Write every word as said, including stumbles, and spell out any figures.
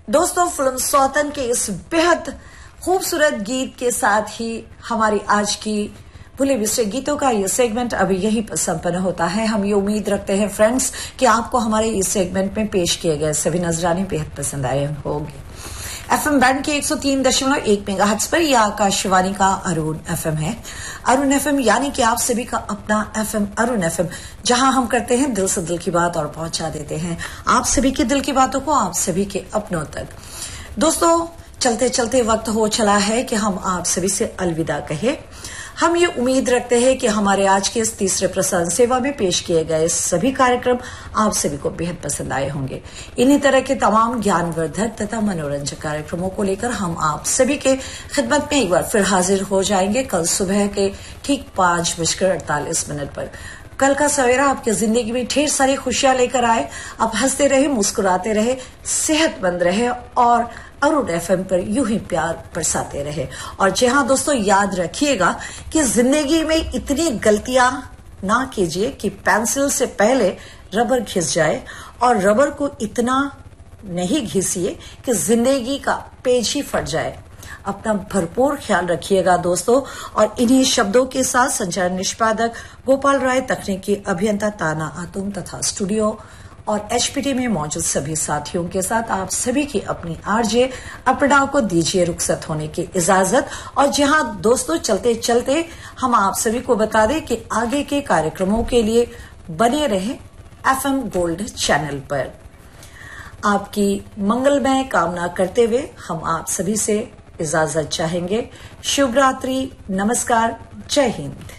दोस्तों, फिल्म सौतन के इस बेहद खूबसूरत गीत के साथ ही हमारी आज की भूले बिसरे गीतों का ये सेगमेंट अभी यही संपन्न होता है। हम ये उम्मीद रखते हैं फ्रेंड्स कि आपको हमारे इस सेगमेंट में पेश किए गए सभी नजराने बेहद पसंद आए होंगे। एफएम बैंड के एक सौ तीन दशमलव एक मेगाहर्ट्ज पर यह आकाशवाणी का अरुण एफएम है। अरुण एफएम यानी कि आप सभी का अपना एफएम अरुण एफएम, जहां हम करते हैं दिल से दिल की बात और पहुंचा देते हैं आप सभी के दिल की बातों को आप सभी के अपनों तक। दोस्तों, चलते चलते वक्त हो चला है कि हम आप सभी से अलविदा कहें। हम ये उम्मीद रखते हैं कि हमारे आज के इस तीसरे प्रसारण सेवा में पेश किए गए सभी कार्यक्रम आप सभी को बेहद पसंद आए होंगे। इन्हीं तरह के तमाम ज्ञानवर्धक तथा मनोरंजक कार्यक्रमों को लेकर हम आप सभी के खिदमत में एक बार फिर हाजिर हो जाएंगे कल सुबह के ठीक पांच बजकर अड़तालीस मिनट पर। कल का सवेरा आपकी जिंदगी में ढेर सारी खुशियां लेकर आए। आप हंसते रहे, मुस्कुराते रहे, सेहतमंद रहे और अरुण एफएम पर यूं ही प्यार बरसाते रहे। और जी हाँ दोस्तों, याद रखिएगा कि जिंदगी में इतनी गलतियां ना कीजिए कि पेंसिल से पहले रबर घिस जाए, और रबर को इतना नहीं घिसिए कि जिंदगी का पेज ही फट जाए। अपना भरपूर ख्याल रखिएगा दोस्तों। और इन्हीं शब्दों के साथ संचार निष्पादक गोपाल राय, तकनीकी अभियंता ताना आतुम तथा स्टूडियो और एचपीटी में मौजूद सभी साथियों के साथ आप सभी की अपनी आरजे अपर्णा को दीजिए रुखसत होने की इजाजत। और जहां दोस्तों, चलते चलते हम आप सभी को बता दें कि आगे के कार्यक्रमों के लिए बने रहे एफएम गोल्ड चैनल पर। आपकी मंगलमय कामना करते हुए हम आप सभी से इजाजत चाहेंगे। शुभ रात्रि, नमस्कार, जय हिंद।